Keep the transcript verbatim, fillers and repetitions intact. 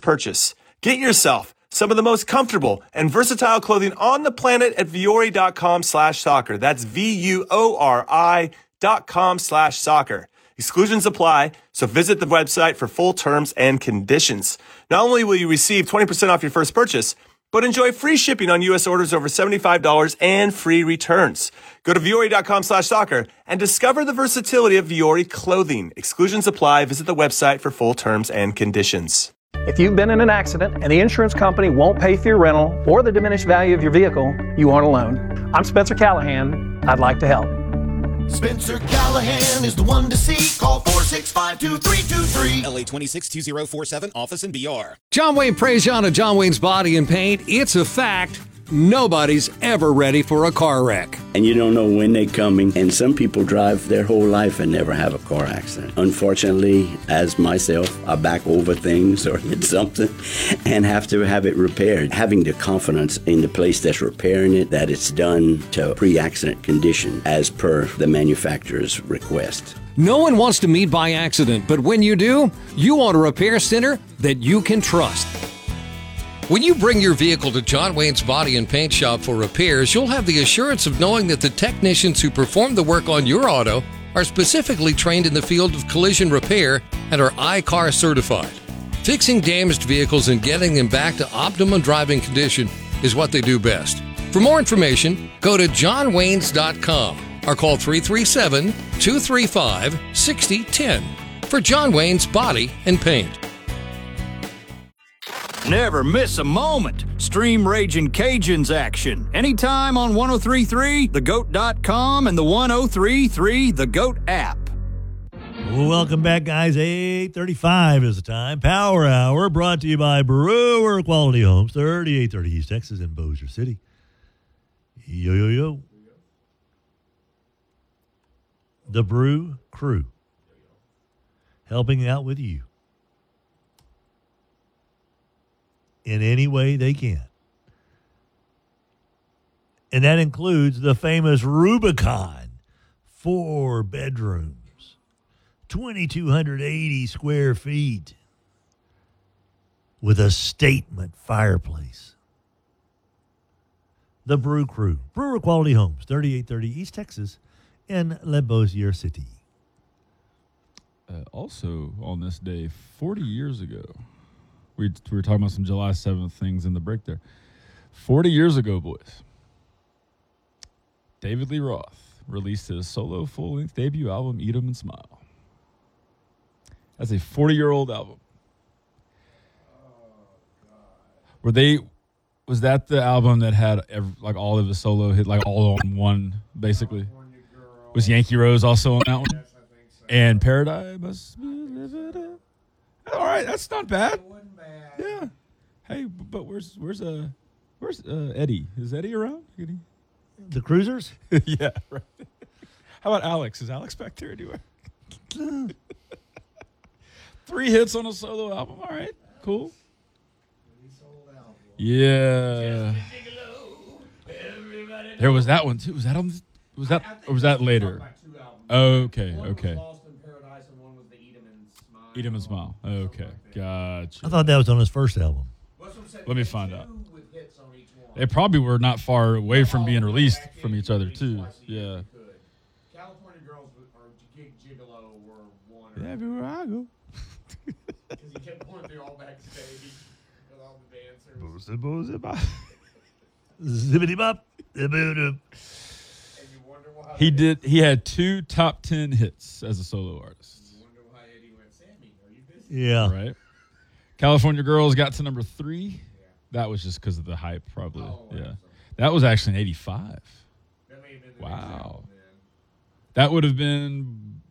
purchase. Get yourself some of the most comfortable and versatile clothing on the planet at Vuori.com slash soccer. That's V-U-O-R-I dot com slash soccer. Exclusions apply, so visit the website for full terms and conditions. Not only will you receive twenty percent off your first purchase, but enjoy free shipping on U S orders over seventy-five dollars and free returns. Go to Vuori.com slash soccer and discover the versatility of Vuori clothing. Exclusions apply. Visit the website for full terms and conditions. If you've been in an accident and the insurance company won't pay for your rental or the diminished value of your vehicle, you aren't alone. I'm Spencer Callahan. I'd like to help. Spencer Callahan is the one to see. Call four six five, two three two three. L A twenty-six two zero four seven, office in B R. John Wayne Prejean of John Wayne's Body and Paint. It's a fact. Nobody's ever ready for a car wreck. And you don't know when they're coming. And some people drive their whole life and never have a car accident. Unfortunately, as myself, I back over things or hit something and have to have it repaired. Having the confidence in the place that's repairing it that it's done to pre-accident condition as per the manufacturer's request. No one wants to meet by accident, but when you do, you want a repair center that you can trust. When you bring your vehicle to John Wayne's Body and Paint Shop for repairs, you'll have the assurance of knowing that the technicians who perform the work on your auto are specifically trained in the field of collision repair and are I C A R certified. Fixing damaged vehicles and getting them back to optimum driving condition is what they do best. For more information, go to john waynes dot com or call three three seven, two three five, six zero one zero for John Wayne's Body and Paint. Never miss a moment. Stream Ragin' Cajuns action anytime on one oh three point three the goat dot com and the one oh three point three The Goat app. Welcome back, guys. eight thirty-five is the time. Power Hour brought to you by Brewer Quality Homes, thirty-eight thirty East Texas in Bossier City. Yo, yo, yo. The Brew Crew. Helping out with you in any way they can. And that includes the famous Rubicon, four bedrooms, two thousand two hundred eighty square feet, with a statement fireplace. The Brew Crew, Brewer Quality Homes, thirty-eight thirty East Texas in Le Bossier City. Uh, also, on this day, forty years ago, we, we were talking about some July seventh things in the break there. forty years ago, boys, David Lee Roth released his solo full-length debut album, Eat 'Em and Smile. That's a forty-year-old album. Were they... Was that the album that had every, like all of his solo hit, like all on one, basically? Was Yankee Rose also on that one? Yes, I think so. And Paradise must be living. All right, that's not bad. It wasn't bad. Yeah. Hey, but where's where's uh where's uh, Eddie? Is Eddie around? Eddie? The Cruisers? Yeah. Right. How about Alex? Is Alex back there anywhere? Three hits on a solo album. All right, cool. Yeah. There was that one too. Was that on? Was that or was that later? Okay, okay. Eat 'Em and Smile. Okay, gotcha. I thought that was on his first album. Let me find out. They probably were not far away from being released from each other too. Yeah. California Girls or Gig Gigolo were one. Yeah, everywhere I go. Because he kept going through all backstage with all the dancers. Zippity bop. Zippity. He did. He had two top ten hits as a solo artist. You wonder why Eddie went, Sammy, are you busy? Yeah. Right. California Girls got to number three. Yeah. That was just because of the hype, probably. Oh, yeah. Right. That was actually in eighty-five. That may have been the wow. Album, that would have been